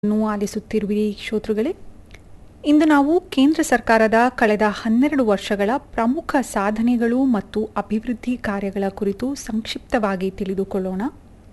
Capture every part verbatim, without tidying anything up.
ನ್ನು ಆಲಿಸುತ್ತಿರುವಿರಿ ಶ್ರೋತೃಗಳೇ. ಇಂದು ನಾವು ಕೇಂದ್ರ ಸರ್ಕಾರದ ಕಳೆದ ಹನ್ನೆರಡು ವರ್ಷಗಳ ಪ್ರಮುಖ ಸಾಧನೆಗಳು ಮತ್ತು ಅಭಿವೃದ್ಧಿ ಕಾರ್ಯಗಳ ಕುರಿತು ಸಂಕ್ಷಿಪ್ತವಾಗಿ ತಿಳಿದುಕೊಳ್ಳೋಣ.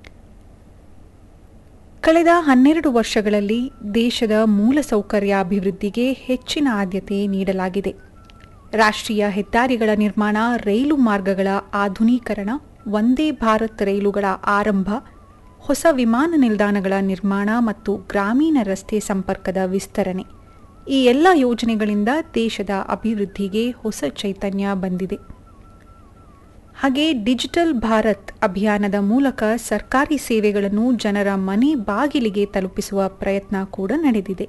ಕಳೆದ ಹನ್ನೆರಡು ವರ್ಷಗಳಲ್ಲಿ ದೇಶದ ಮೂಲಸೌಕರ್ಯ ಅಭಿವೃದ್ಧಿಗೆ ಹೆಚ್ಚಿನ ಆದ್ಯತೆ ನೀಡಲಾಗಿದೆ. ರಾಷ್ಟ್ರೀಯ ಹೆದ್ದಾರಿಗಳ ನಿರ್ಮಾಣ, ರೈಲು ಮಾರ್ಗಗಳ ಆಧುನೀಕರಣ, ವಂದೇ ಭಾರತ್ ರೈಲುಗಳ ಆರಂಭ, ಹೊಸ ವಿಮಾನ ನಿಲ್ದಾಣಗಳ ನಿರ್ಮಾಣ ಮತ್ತು ಗ್ರಾಮೀಣ ರಸ್ತೆ ಸಂಪರ್ಕದ ವಿಸ್ತರಣೆ, ಈ ಎಲ್ಲ ಯೋಜನೆಗಳಿಂದ ದೇಶದ ಅಭಿವೃದ್ಧಿಗೆ ಹೊಸ ಚೈತನ್ಯ ಬಂದಿದೆ. ಹಾಗೆ ಡಿಜಿಟಲ್ ಭಾರತ್ ಅಭಿಯಾನದ ಮೂಲಕ ಸರ್ಕಾರಿ ಸೇವೆಗಳನ್ನು ಜನರ ಮನೆ ಬಾಗಿಲಿಗೆ ತಲುಪಿಸುವ ಪ್ರಯತ್ನ ಕೂಡ ನಡೆದಿದೆ.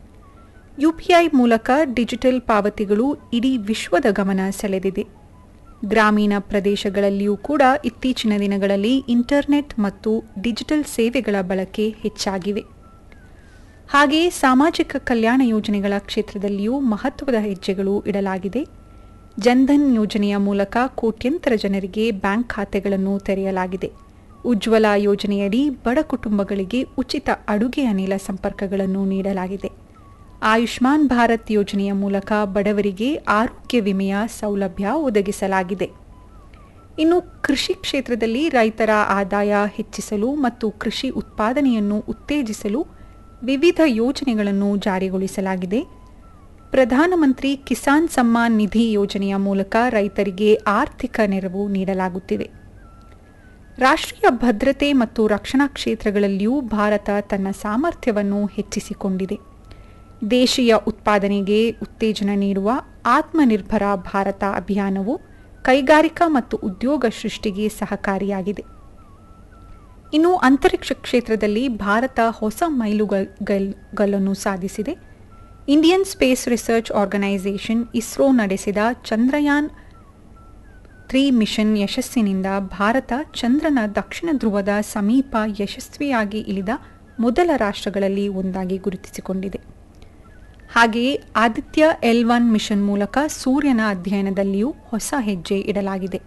ಯುಪಿಐ ಮೂಲಕ ಡಿಜಿಟಲ್ ಪಾವತಿಗಳು ಇಡೀ ವಿಶ್ವದ ಗಮನ ಸೆಳೆದಿದೆ. ಗ್ರಾಮೀಣ ಪ್ರದೇಶಗಳಲ್ಲಿಯೂ ಕೂಡ ಇತ್ತೀಚಿನ ದಿನಗಳಲ್ಲಿ ಇಂಟರ್ನೆಟ್ ಮತ್ತು ಡಿಜಿಟಲ್ ಸೇವೆಗಳ ಬಳಕೆ ಹೆಚ್ಚಾಗಿವೆ. ಹಾಗೆಯೇ ಸಾಮಾಜಿಕ ಕಲ್ಯಾಣ ಯೋಜನೆಗಳ ಕ್ಷೇತ್ರದಲ್ಲಿಯೂ ಮಹತ್ವದ ಹೆಜ್ಜೆಗಳು ಇಡಲಾಗಿದೆ. ಜನ್ಧನ್ ಯೋಜನೆಯ ಮೂಲಕ ಕೋಟ್ಯಂತರ ಜನರಿಗೆ ಬ್ಯಾಂಕ್ ಖಾತೆಗಳನ್ನು ತೆರೆಯಲಾಗಿದೆ. ಉಜ್ವಲ ಯೋಜನೆಯಡಿ ಬಡ ಕುಟುಂಬಗಳಿಗೆ ಉಚಿತ ಅಡುಗೆ ಅನಿಲ ಸಂಪರ್ಕಗಳನ್ನು ನೀಡಲಾಗಿದೆ. ಆಯುಷ್ಮಾನ್ ಭಾರತ್ ಯೋಜನೆಯ ಮೂಲಕ ಬಡವರಿಗೆ ಆರೋಗ್ಯ ವಿಮೆಯ ಸೌಲಭ್ಯ ಒದಗಿಸಲಾಗಿದೆ. ಇನ್ನು ಕೃಷಿ ಕ್ಷೇತ್ರದಲ್ಲಿ ರೈತರ ಆದಾಯ ಹೆಚ್ಚಿಸಲು ಮತ್ತು ಕೃಷಿ ಉತ್ಪಾದನೆಯನ್ನು ಉತ್ತೇಜಿಸಲು ವಿವಿಧ ಯೋಜನೆಗಳನ್ನು ಜಾರಿಗೊಳಿಸಲಾಗಿದೆ. ಪ್ರಧಾನಮಂತ್ರಿ ಕಿಸಾನ್ ಸಮ್ಮಾನ್ ನಿಧಿ ಯೋಜನೆಯ ಮೂಲಕ ರೈತರಿಗೆ ಆರ್ಥಿಕ ನೆರವು ನೀಡಲಾಗುತ್ತಿದೆ. ರಾಷ್ಟ್ರೀಯ ಭದ್ರತೆ ಮತ್ತು ರಕ್ಷಣಾ ಕ್ಷೇತ್ರಗಳಲ್ಲಿಯೂ ಭಾರತ ತನ್ನ ಸಾಮರ್ಥ್ಯವನ್ನು ಹೆಚ್ಚಿಸಿಕೊಂಡಿದೆ. ದೇಶೀಯ ಉತ್ಪಾದನೆಗೆ ಉತ್ತೇಜನ ನೀಡುವ ಆತ್ಮನಿರ್ಭರ ಭಾರತ ಅಭಿಯಾನವು ಕೈಗಾರಿಕಾ ಮತ್ತು ಉದ್ಯೋಗ ಸೃಷ್ಟಿಗೆ ಸಹಕಾರಿಯಾಗಿದೆ. ಇನ್ನು ಅಂತರಿಕ್ಷ ಕ್ಷೇತ್ರದಲ್ಲಿ ಭಾರತ ಹೊಸ ಮೈಲುಗಲ್ಲನ್ನು ಸಾಧಿಸಿದೆ. Indian space research organisation ISRO ನಡೆಸಿದ ಚಂದ್ರಯಾನ್ ತ್ರೀ ಮಿಷನ್ ಯಶಸ್ಸಿನಿಂದ ಭಾರತ ಚಂದ್ರನ ದಕ್ಷಿಣ ಧ್ರುವದ ಸಮೀಪ ಯಶಸ್ವಿಯಾಗಿ ಇಳಿದ ಮೊದಲ ರಾಷ್ಟ್ರಗಳಲ್ಲಿ ಒಂದಾಗಿ ಗುರುತಿಸಿಕೊಂಡಿದೆ. ಹಾಗೆಯೇ ಆದಿತ್ಯ ಎಲ್ ಒನ್ ಮಿಷನ್ ಮೂಲಕ ಸೂರ್ಯನ ಅಧ್ಯಯನದಲ್ಲಿಯೂ ಹೊಸ ಹೆಜ್ಜೆ ಇಡಲಾಗಿದೆ.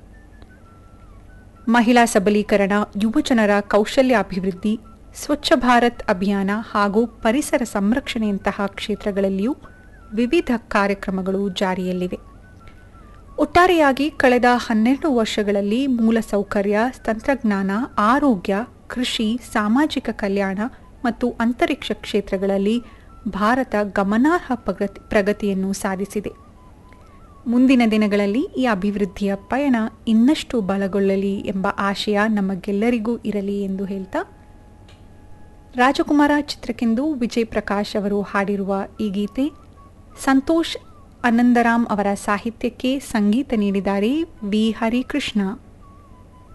ಮಹಿಳಾ ಸಬಲೀಕರಣ, ಯುವಜನರ ಕೌಶಲ್ಯ ಅಭಿವೃದ್ಧಿ, ಸ್ವಚ್ಛ ಭಾರತ್ ಅಭಿಯಾನ ಹಾಗೂ ಪರಿಸರ ಸಂರಕ್ಷಣೆಯಂತಹ ಕ್ಷೇತ್ರಗಳಲ್ಲಿಯೂ ವಿವಿಧ ಕಾರ್ಯಕ್ರಮಗಳು ಜಾರಿಯಲ್ಲಿವೆ. ಒಟ್ಟಾರೆಯಾಗಿ ಕಳೆದ ಹನ್ನೆರಡು ವರ್ಷಗಳಲ್ಲಿ ಮೂಲಸೌಕರ್ಯ, ತಂತ್ರಜ್ಞಾನ, ಆರೋಗ್ಯ, ಕೃಷಿ, ಸಾಮಾಜಿಕ ಕಲ್ಯಾಣ ಮತ್ತು ಅಂತರಿಕ್ಷ ಕ್ಷೇತ್ರಗಳಲ್ಲಿ ಭಾರತ ಗಮನಾರ್ಹ ಪ್ರಗತಿ ಪ್ರಗತಿಯನ್ನು ಸಾಧಿಸಿದೆ. ಮುಂದಿನ ದಿನಗಳಲ್ಲಿ ಈ ಅಭಿವೃದ್ಧಿಯ ಪಯಣ ಇನ್ನಷ್ಟು ಬಲಗೊಳ್ಳಲಿ ಎಂಬ ಆಶಯ ನಮಗೆಲ್ಲರಿಗೂ ಇರಲಿ ಎಂದು ಹೇಳ್ತಾ, ರಾಜಕುಮಾರ ಚಿತ್ರಕ್ಕೆಂದು ವಿಜಯ್ ಪ್ರಕಾಶ್ ಅವರು ಹಾಡಿರುವ ಈ ಗೀತೆ ಸಂತೋಷ್ ಆನಂದರಾಮ್ ಅವರ ಸಾಹಿತ್ಯಕ್ಕೆ ಸಂಗೀತ ನೀಡಿದ್ದಾರೆ ವಿ ಹರಿಕೃಷ್ಣ.